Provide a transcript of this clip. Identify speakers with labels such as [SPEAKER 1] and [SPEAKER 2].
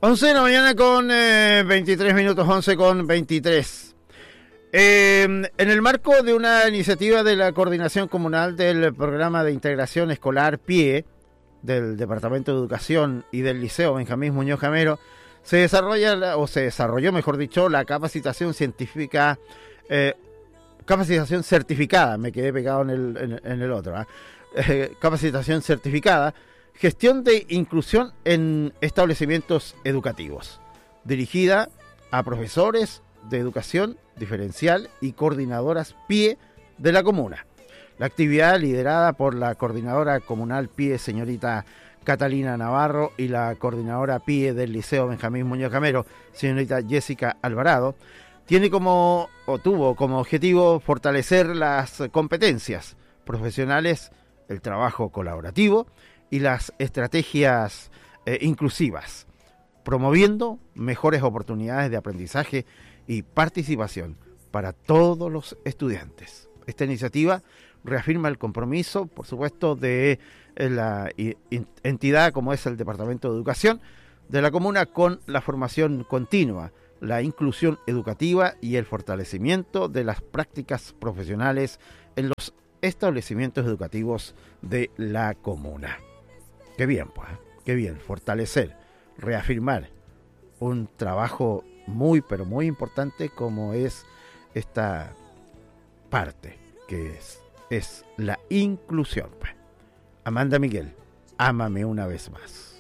[SPEAKER 1] 11 de la mañana con 23 minutos, 11 con 23. En el marco de una iniciativa de la Coordinación Comunal del Programa de Integración Escolar PIE, del Departamento de Educación y del Liceo Benjamín Muñoz Camero, se desarrolló, mejor dicho, la capacitación científica, capacitación certificada, me quedé pegado en el otro, capacitación certificada, gestión de inclusión en establecimientos educativos, dirigida a profesores de educación diferencial y coordinadoras PIE de la comuna. La actividad, liderada por la coordinadora comunal PIE, señorita Catalina Navarro, y la coordinadora PIE del Liceo Benjamín Muñoz Camero, señorita Jessica Alvarado, tuvo como objetivo fortalecer las competencias profesionales, el trabajo colaborativo y las estrategias inclusivas, promoviendo mejores oportunidades de aprendizaje y participación para todos los estudiantes. Esta iniciativa reafirma el compromiso, por supuesto, de la entidad como es el Departamento de Educación de la comuna con la formación continua, la inclusión educativa y el fortalecimiento de las prácticas profesionales en los establecimientos educativos de la comuna. Qué bien, pues, qué bien, fortalecer, reafirmar un trabajo muy, pero muy importante como es esta parte que es la inclusión. Pues. Amanda Miguel, ámame una vez más.